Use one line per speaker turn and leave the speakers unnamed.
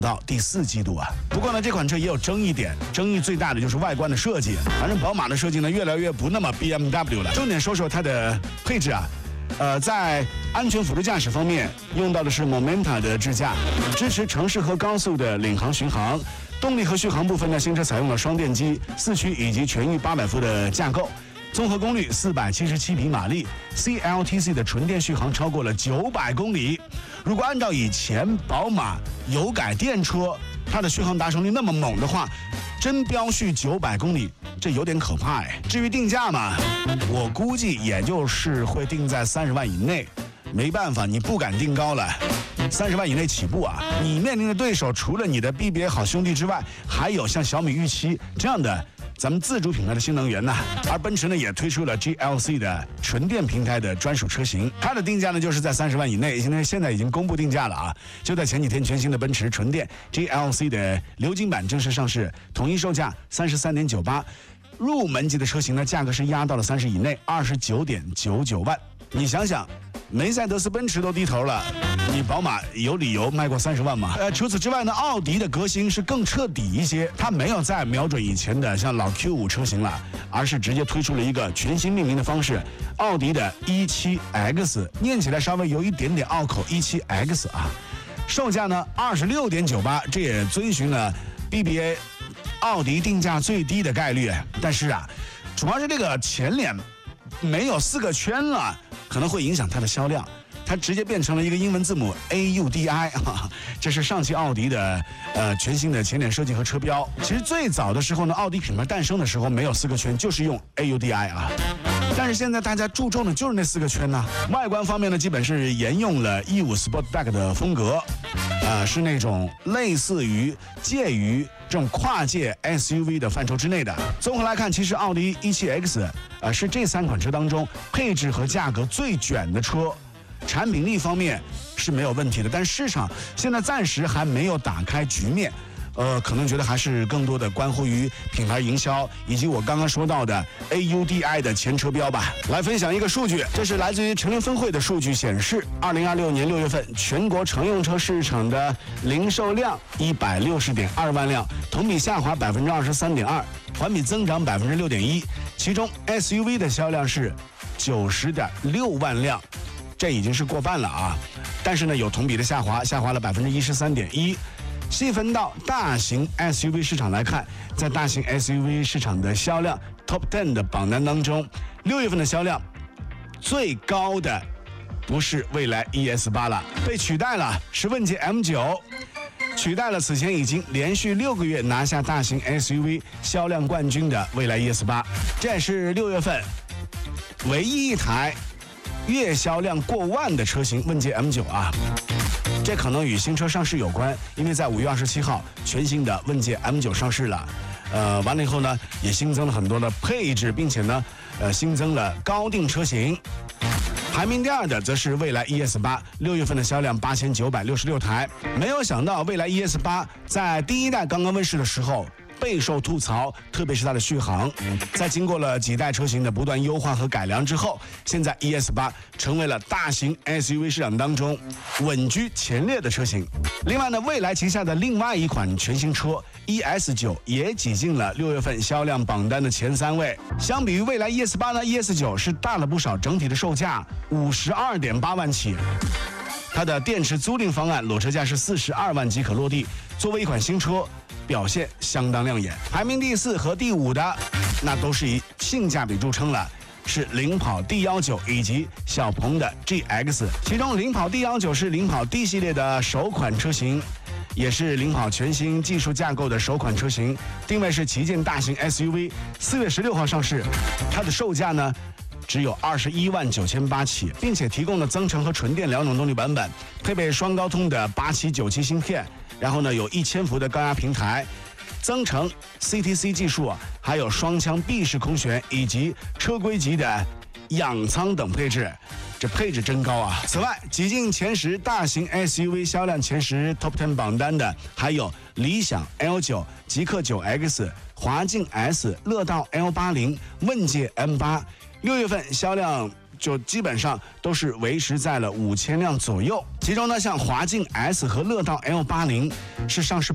到第4季度啊。不过呢，这款车也有争议点，争议最大的就是外观的设计。反正宝马的设计呢，越来越不那么 BMW 了。重点说说它的配置啊。在安全辅助驾驶方面，用到的是 Momenta 的支架，支持城市和高速的领航巡航。动力和续航部分呢，新车采用了双电机、4驱以及全域800伏的架构，综合功率477匹马力 ，CLTC 的纯电续航超过了900公里。如果按照以前宝马油改电车它的续航达成率那么猛的话，真标续900公里，这有点可怕哎。至于定价嘛，我估计也就是会定在30万以内。没办法，你不敢定高了，30万以内起步啊。你面临的对手除了你的 BBA 好兄弟之外，还有像小米预期这样的咱们自主品牌的新能源呢。而奔驰呢也推出了 GLC 的纯电平台的专属车型，它的定价呢就是在30万以内，现在已经公布定价了啊。就在前几天，全新的奔驰纯电 GLC 的鎏金版正式上市，统一售价33.98，入门级的车型呢价格是压到了30以内，29.99万。你想想，梅赛德斯奔驰都低头了，你宝马有理由卖过30万吗？除此之外呢，奥迪的革新是更彻底一些，它没有再瞄准以前的像老 Q5 车型了，而是直接推出了一个全新命名的方式，奥迪的 E7X， 念起来稍微有一点点拗口 ，E7X 啊，售价呢26.98，这也遵循了 BBA 奥迪定价最低的概率，但是啊，主要是这个前脸没有4个圈了，可能会影响它的销量。它直接变成了一个英文字母 AUDI 啊，这是上汽奥迪的全新的前脸设计和车标。其实最早的时候呢，奥迪品牌诞生的时候没有4个圈，就是用 AUDI 啊。但是现在大家注重的就是那4个圈呢。外观方面呢，基本是沿用了E5 Sportback 的风格，是那种类似于介于这种跨界 SUV 的范畴之内的。综合来看，其实奥迪 E7X 是这3款车当中配置和价格最卷的车。产品力方面是没有问题的，但市场现在暂时还没有打开局面，可能觉得还是更多的关乎于品牌营销以及我刚刚说到的 AUDI 的前车标吧。来分享一个数据，这是来自于乘联分会的数据显示，2026年6月份全国乘用车市场的零售量160.2万辆，同比下滑23.2%，环比增长6.1%，其中 SUV 的销量是90.6万辆。这已经是过半了啊，但是呢有同比的下滑了13.1%。细分到大型 SUV 市场来看，在大型 SUV 市场的销量 Top 10的榜单当中，6月份的销量最高的不是蔚来 ES8 了，被取代了是问界 M9， 取代了此前已经连续6个月拿下大型 SUV 销量冠军的蔚来 ES8， 这也是6月份唯一一台月销量过万的车型，问界 M9 啊，这可能与新车上市有关，因为在5月27号，全新的问界 M9 上市了。完了以后呢，也新增了很多的配置，并且呢，新增了高定车型。排名第2的则是蔚来 ES8，6月份的销量8966台。没有想到蔚来 ES8 在第1代刚刚问世的时候备受吐槽，特别是它的续航。在经过了几代车型的不断优化和改良之后，现在 ES8 成为了大型 SUV 市场当中稳居前列的车型。另外呢，蔚来旗下的另外一款全新车 ES9 也挤进了6月份销量榜单的前3位。相比于蔚来 ES8 呢， ES9 是大了不少，整体的售价52.8万起。它的电池租赁方案裸车价是42万即可落地，作为一款新车，表现相当亮眼。排名第4和第5的，那都是以性价比著称了，是领跑 D19 以及小鹏的 GX。其中领跑 D19 是领跑 D 系列的首款车型，也是领跑全新技术架构的首款车型，定位是旗舰大型 SUV，4月16号上市。它的售价呢只有21万9800起，并且提供了增程和纯电2种动力版本，配备双高通的8797芯片，然后呢有1000伏的高压平台，增程 CTC 技术，还有双腔闭式空悬以及车规级的仰舱等配置，这配置真高啊！此外，挤进前10大型 SUV 销量前10 Top 10榜单的还有理想 L9、极氪 9X、华境 S、乐道 L80、问界 M8。6月份销量就基本上都是维持在了5000辆左右。 其中呢，像华境 S 和乐道 L80是上市